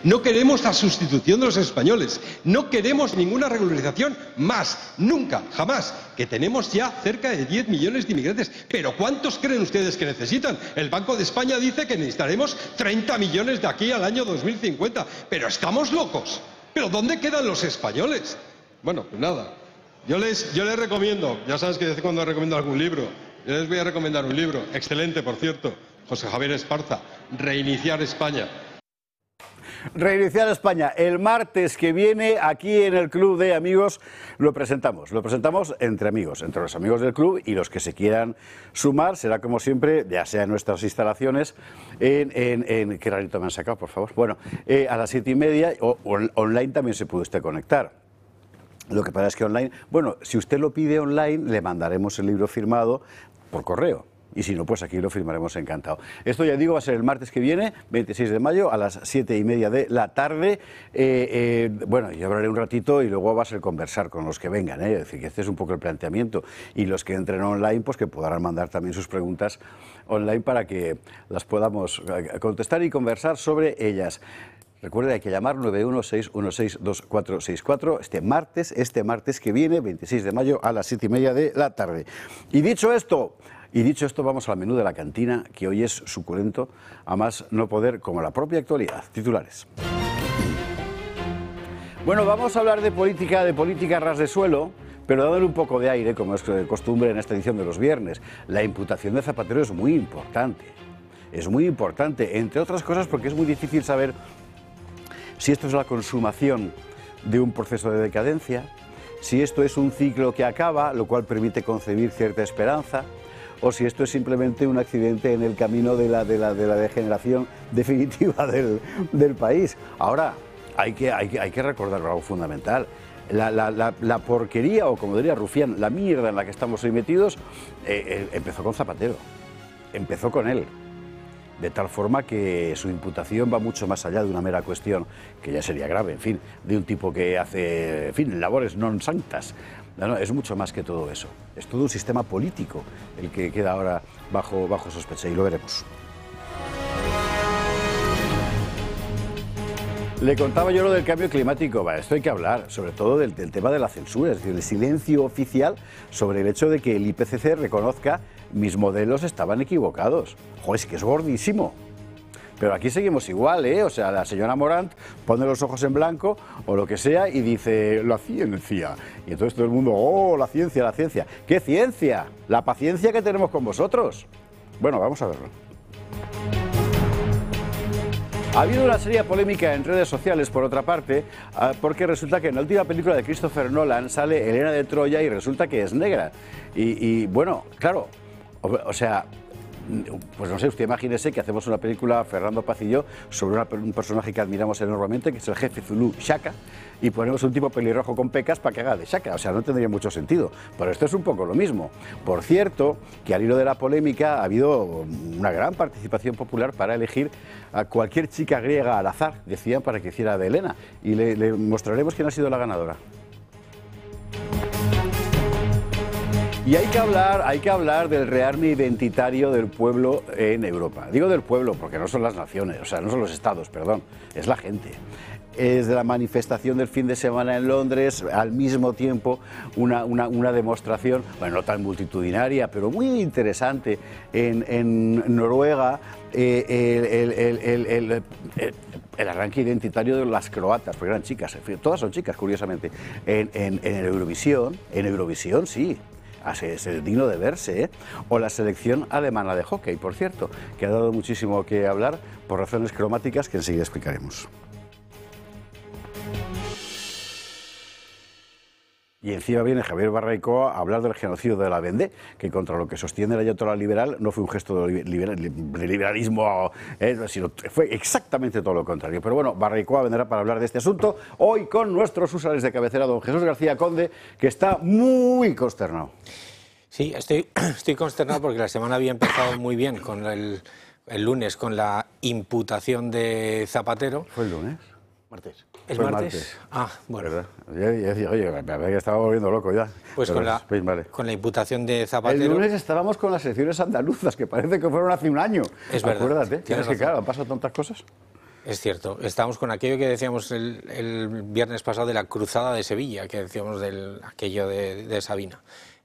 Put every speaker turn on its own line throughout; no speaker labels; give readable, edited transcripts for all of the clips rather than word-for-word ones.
No queremos la sustitución de los españoles. No queremos ninguna regularización más. Nunca, jamás. Que tenemos ya cerca de 10 millones de inmigrantes. ¿Pero cuántos creen ustedes que necesitan? El Banco de España dice que necesitaremos 30 millones de aquí al año 2050. ¿Pero estamos locos? ¿Pero dónde quedan los españoles? Bueno, pues nada. Yo les recomiendo, ya sabes que de vez en cuando recomiendo algún libro. Yo les voy a recomendar un libro, excelente por cierto, José Javier Esparza, Reiniciar España.
Reiniciar España. El martes que viene, aquí en el Club de Amigos, lo presentamos entre amigos, entre los amigos del club y los que se quieran sumar. Será como siempre, ya sea en nuestras instalaciones, ¿qué rarito me han sacado, por favor? Bueno, a las 7:30, o online también se puede usted conectar. Lo que pasa es que online, bueno, si usted lo pide online, le mandaremos el libro firmado por correo. Y si no, pues aquí lo firmaremos encantado. Esto, ya digo, va a ser el martes que viene, 26 de mayo, a las 7:30 de la tarde. Bueno, yo hablaré un ratito y luego va a ser conversar con los que vengan, ¿eh? Es decir, que este es un poco el planteamiento. Y los que entren online, pues que podrán mandar también sus preguntas online para que las podamos contestar y conversar sobre ellas. Recuerden, hay que llamar 916162464 este martes que viene, 26 de mayo, a las 7:30 de la tarde. Y dicho esto, vamos al menú de la cantina, que hoy es suculento, a más no poder, como la propia actualidad. Titulares. Bueno, vamos a hablar de política ras de suelo, pero dándole un poco de aire, como es costumbre en esta edición de los viernes. La imputación de Zapatero es muy importante, entre otras cosas porque es muy difícil saber si esto es la consumación de un proceso de decadencia, si esto es un ciclo que acaba, lo cual permite concebir cierta esperanza, o si esto es simplemente un accidente en el camino de la degeneración definitiva del país. Ahora, hay que recordar algo fundamental. La porquería, o como diría Rufián, la mierda en la que estamos hoy metidos, empezó con Zapatero, empezó con él. De tal forma que su imputación va mucho más allá de una mera cuestión, que ya sería grave, en fin, de un tipo que hace, en fin, labores non sanctas. No, es mucho más que todo eso. Es todo un sistema político el que queda ahora bajo sospecha, y lo veremos. Le contaba yo lo del cambio climático. Esto hay que hablar, sobre todo del tema de la censura, es decir, el silencio oficial sobre el hecho de que el IPCC reconozca mis modelos estaban equivocados. Joder, es que es gordísimo. Pero aquí seguimos igual, ¿eh? O sea, la señora Morant pone los ojos en blanco o lo que sea y dice, la ciencia. Y entonces todo el mundo, oh, la ciencia, la ciencia. ¿Qué ciencia? La paciencia que tenemos con vosotros. Bueno, vamos a verlo. Ha habido una seria polémica en redes sociales, por otra parte, porque resulta que en la última película de Christopher Nolan sale Helena de Troya y resulta que es negra. Y bueno, claro, o sea, pues no sé, usted imagínese que hacemos una película, Fernando Paz y yo, sobre un personaje que admiramos enormemente, que es el jefe Zulú, Shaka, y ponemos un tipo pelirrojo con pecas para que haga de Shaka. O sea, no tendría mucho sentido. Pero esto es un poco lo mismo. Por cierto, que al hilo de la polémica ha habido una gran participación popular para elegir a cualquier chica griega al azar, decían, para que hiciera de Helena. Y le mostraremos quién ha sido la ganadora. Y hay que hablar del rearme identitario del pueblo en Europa. Digo del pueblo porque no son las naciones, o sea, no son los estados, perdón, es la gente. Es de la manifestación del fin de semana en Londres, al mismo tiempo una demostración, bueno, no tan multitudinaria, pero muy interesante en Noruega, el arranque identitario de las croatas, porque eran chicas, todas son chicas, curiosamente, en Eurovisión sí. Es digno de verse, ¿eh? O la selección alemana de hockey, por cierto, que ha dado muchísimo que hablar por razones cromáticas que enseguida explicaremos. Y encima viene Javier Barraicoa a hablar del genocidio de la Vendée, que contra lo que sostiene la ayatolá liberal no fue un gesto de liberalismo, sino fue exactamente todo lo contrario. Pero bueno, Barraicoa vendrá para hablar de este asunto hoy con nuestros usuarios de cabecera, don Jesús García Conde, que está muy consternado.
Sí, estoy consternado porque la semana había empezado muy bien con el lunes con la imputación de Zapatero.
¿Fue el lunes?
Martes. ¿Es martes? Ah, bueno.
¿Verdad? Oye, me estaba volviendo loco ya.
Pues con la imputación de Zapatero...
El lunes estábamos con las elecciones andaluzas, que parece que fueron hace un año.
Es verdad.
Acuérdate, tienes que, claro, han pasado tantas cosas.
Es cierto. Estamos con aquello que decíamos el viernes pasado de la cruzada de Sevilla, que decíamos aquello de Sabina.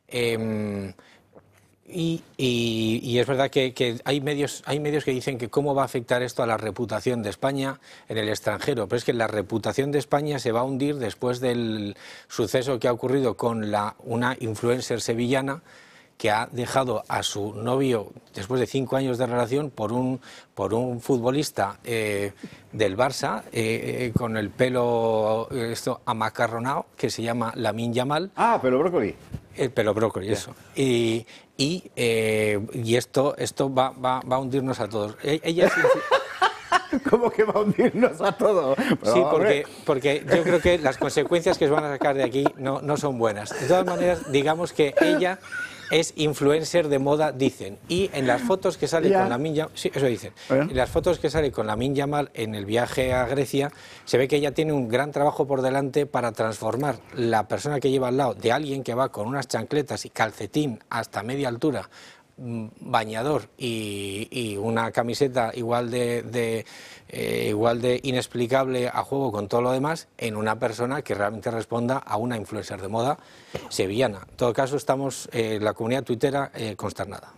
Y es verdad que hay medios que dicen que cómo va a afectar esto a la reputación de España en el extranjero, pero es que la reputación de España se va a hundir después del suceso que ha ocurrido con una influencer sevillana que ha dejado a su novio, después de 5 años de relación, por un futbolista del Barça, con el pelo amacarronado, que se llama Lamine Yamal.
Ah, pelo brócoli.
El pelo brócoli, eso. Y esto va a hundirnos a todos. Ella
¿Cómo que va a hundirnos a todos? Pero
sí, porque yo creo que las consecuencias que se van a sacar de aquí no son buenas. De todas maneras, digamos que ella es influencer de moda, dicen. Y en las fotos que sale con Lamine Yamal, sí, eso dicen. En las fotos que sale con Lamine Yamal en el viaje a Grecia, se ve que ella tiene un gran trabajo por delante para transformar la persona que lleva al lado de alguien que va con unas chancletas y calcetín hasta media altura, bañador y una camiseta igual de inexplicable a juego con todo lo demás, en una persona que realmente responda a una influencer de moda sevillana. En todo caso, estamos la comunidad tuitera consternada.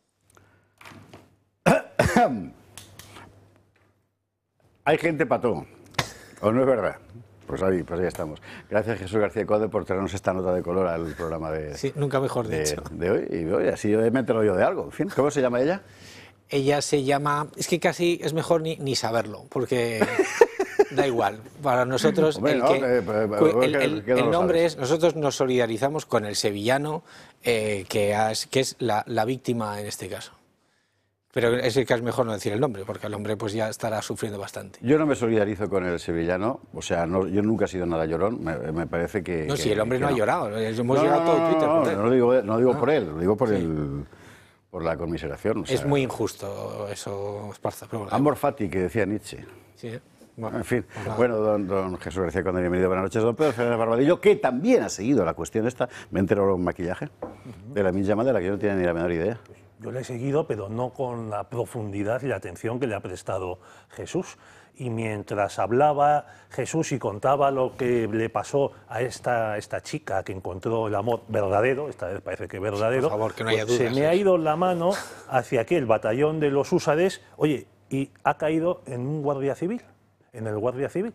Hay gente pató, ¿o no es verdad? Pues ahí estamos. Gracias, Jesús García Code, por traernos esta nota de color al programa
sí, nunca mejor dicho.
De hoy. Y hoy así me he enterado yo de algo. En fin, ¿cómo se llama ella?
Ella se llama... Es que casi es mejor ni saberlo, porque da igual. Para nosotros,
hombre,
el nombre es... Nosotros nos solidarizamos con el sevillano, que es la víctima en este caso. Pero es que es mejor no decir el nombre, porque el hombre pues ya estará sufriendo bastante.
Yo no me solidarizo con el sevillano, o sea, yo nunca he sido nada llorón, me parece que...
No, si el hombre no ha llorado, hemos llegado todo Twitter.
No digo por él, lo digo por por la conmiseración. O sea,
es muy injusto eso, Esparza.
Amor fati, que decía Nietzsche.
Sí, bueno,
en fin, bueno, don Jesús García Conde, bienvenido, buenas noches. Don Pedro Fernández Barbadillo, que también ha seguido la cuestión esta, me entero en maquillaje, de Lamine Yamal, de la que yo no tenía ni la menor idea.
Yo le he seguido, pero no con la profundidad y la atención que le ha prestado Jesús. Y mientras hablaba Jesús y contaba lo que le pasó a esta chica que encontró el amor verdadero, esta vez parece que verdadero,
por favor, que no haya dudas,
se me ha ido la mano hacia aquel batallón de los húsares, oye, y ha caído en un guardia civil, en el guardia civil.